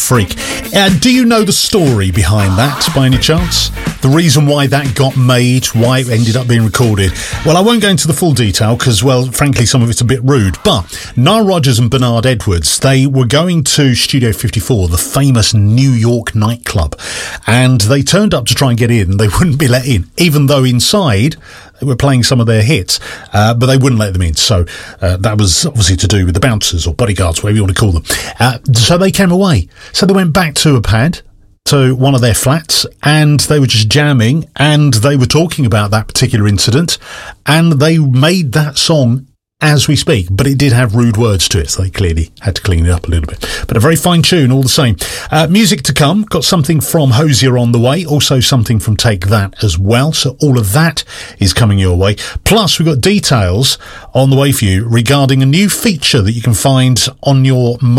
Freak. Do you know the story behind that, by any chance? The reason why that got made, why it ended up being recorded? Well, I won't go into the full detail because, well, frankly, some of it's a bit rude. But Nile Rodgers and Bernard Edwards, they were going to Studio 54, the famous New York nightclub, and they turned up to try and get in. They wouldn't be let in, even though inside they were playing some of their hits, but they wouldn't let them in. So that was obviously to do with the bouncers or bodyguards, whatever you want to call them. So they came away. So they went back to a pad, to one of their flats, and they were just jamming, and they were talking about that particular incident, and they made that song as we speak, but it did have rude words to it, so they clearly had to clean it up a little bit. But a very fine tune all the same. Music to come, got something from Hosier on the way, also something from Take That as well, so all of that is coming your way. Plus, we've got details on the way for you regarding a new feature that you can find on your